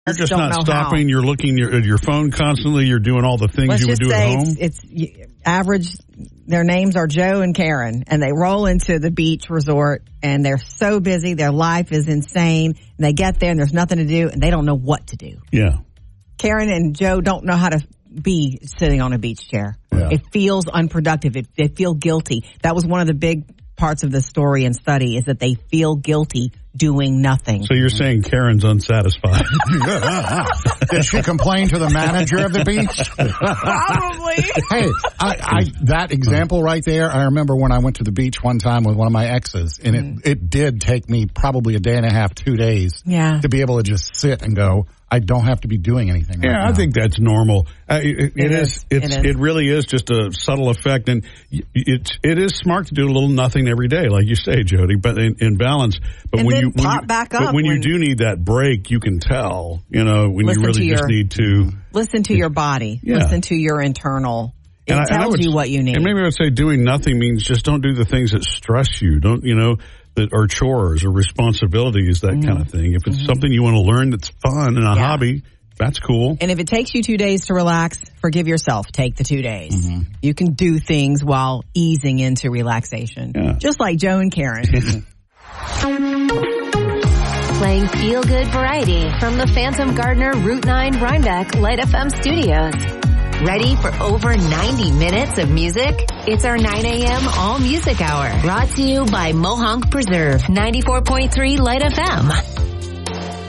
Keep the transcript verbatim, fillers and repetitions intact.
You're just don't not know stopping. How. You're looking your, at your phone constantly. You're doing all the things Let's you would just do say at home. It's, it's average. Their names are Joe and Karen, and they roll into the beach resort, and they're so busy. Their life is insane. And they get there, and there's nothing to do, and they don't know what to do. Yeah. Karen and Joe don't know how to be sitting on a beach chair. Yeah. It feels unproductive. It, they feel guilty. That was one of the big parts of the story and study, is that they feel guilty doing nothing. So you're saying Karen's unsatisfied. Did she complain to the manager of the beach? Probably. Hey, I, I, that example right there, I remember when I went to the beach one time with one of my exes, and it, mm. it did take me probably a day and a half, two days yeah. to be able to just sit and go, I don't have to be doing anything right Yeah, now. I think that's normal. Uh, it, it, it is, is. It's, it is. It really is just a subtle effect, and it's it is smart to do a little nothing every day, like you say, Jody, but in, in balance. But and when then you when pop you, back but up when, when you do need that break, you can tell. You know, when you Listen really to just your- need to Listen to your body. Yeah. Listen to your internal. It And I- and I tells would- you what you need. And maybe I would say doing nothing means just don't do the things that stress you. Don't, you know, that are chores or responsibilities, that Mm-hmm. kind of thing. If it's mm-hmm. something you want to learn that's fun and a Yeah. hobby, that's cool. And if it takes you two days to relax, forgive yourself. Take the two days. Mm-hmm. You can do things while easing into relaxation. Yeah. Just like Joe and Karen. Playing feel-good variety from the Phantom Gardener Route nine Rhinebeck Light F M studios. Ready for over ninety minutes of music? It's our nine a.m. All Music Hour. Brought to you by Mohonk Preserve, ninety-four point three Light F M.